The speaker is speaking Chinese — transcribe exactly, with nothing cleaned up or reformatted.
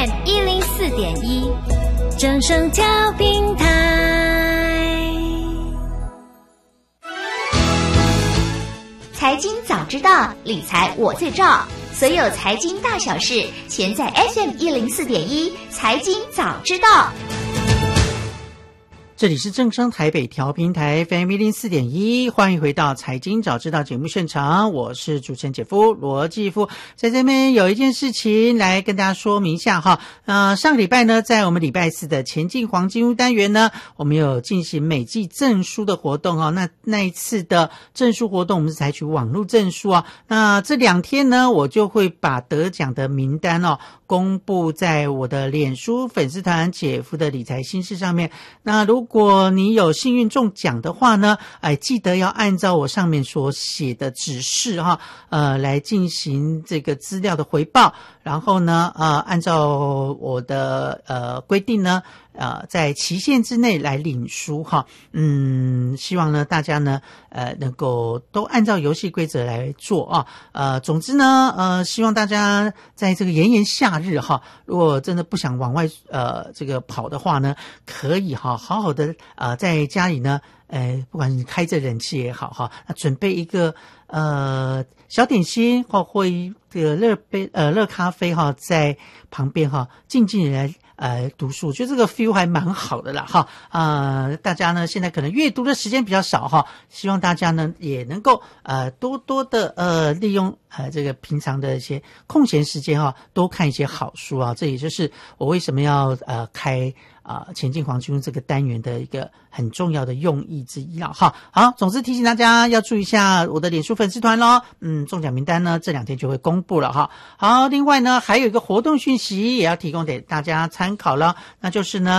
M 一零四点一，正声调频台。 财经早知道，理财我最照。所有财经大小事，全在 F M 一零四点一财经早知道。 这里是正声台北调频台 F M 一零四点一，欢迎回到财经早知道节目现场，我是主持人姐夫罗继夫。在这边有一件事情来跟大家说明一下哈，呃，上个礼拜呢，在我们礼拜四的前进黄金屋单元呢，我们有进行每季证书的活动哈。那那一次的证书活动，我们是采取网络证书啊。那这两天呢，我就会把得奖的名单哦公布在我的脸书粉丝团姐夫的理财心事上面。那如果你有幸运中奖的话呢，哎，记得要按照我上面所写的指示哈，呃，来进行这个资料的回报。然后呢，呃，按照我的呃规定呢，呃，在期限之内来领书哈。嗯，希望呢大家呢，呃，能够都按照游戏规则来做啊。呃，总之呢，呃，希望大家在这个炎炎夏日哈，如果真的不想往外呃这个跑的话呢，可以哈，好好的呃在家里呢，呃，不管你开着冷气也好哈，那准备一个呃小点心或或一个热杯呃热咖啡哈，在旁边哈，静静的来呃读书，我觉得这个 feel 还蛮好的啦哈。呃，大家呢现在可能阅读的时间比较少哈，希望大家呢也能够呃多多的呃利用呃这个平常的一些空闲时间哈，多看一些好书啊。这也就是我为什么要呃开啊、呃、前进黄金屋这个单元的一个很重要的用意之一啦哈。好，总之提醒大家要注意一下我的脸书粉丝团咯。嗯，中奖名单呢这两天就会公布了哈。好，另外呢还有一个活动讯息也要提供给大家参考了，那就是呢